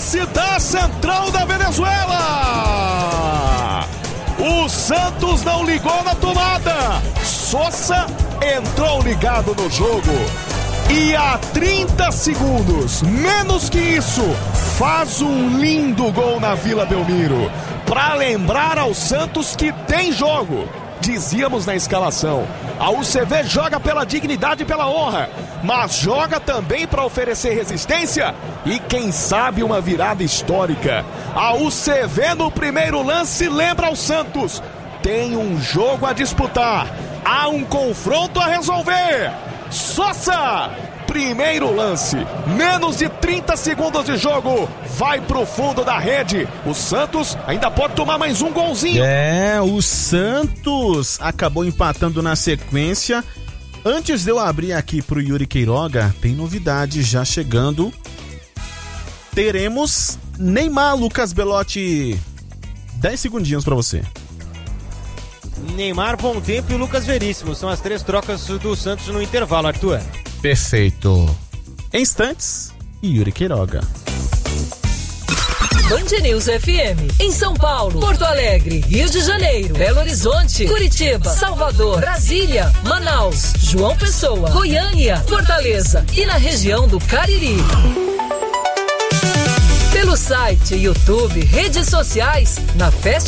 lance da Central da Venezuela. O Santos não ligou na tomada. Sosa entrou ligado no jogo. E a 30 segundos, menos que isso, faz um lindo gol na Vila Belmiro. Para lembrar ao Santos que tem jogo. Dizíamos na escalação, a UCV joga pela dignidade e pela honra, mas joga também para oferecer resistência e quem sabe uma virada histórica. A UCV no primeiro lance lembra ao Santos, tem um jogo a disputar, há um confronto a resolver. Sosa, primeiro lance, menos de 30 segundos de jogo, vai pro fundo da rede. O Santos ainda pode tomar mais um golzinho. O Santos acabou empatando na sequência. Antes de eu abrir aqui pro Yuri Queiroga, tem novidade já chegando. Teremos Neymar, Lucas Belotti. 10 segundinhos pra você. Neymar, Bom Tempo e Lucas Veríssimo. São as 3 trocas do Santos no intervalo, Arthur. Perfeito. Em instantes, Yuri Queiroga. Band News FM. Em São Paulo, Porto Alegre, Rio de Janeiro, Belo Horizonte, Curitiba, Salvador, Brasília, Manaus, João Pessoa, Goiânia, Fortaleza e na região do Cariri. Pelo site, YouTube, redes sociais, na Festa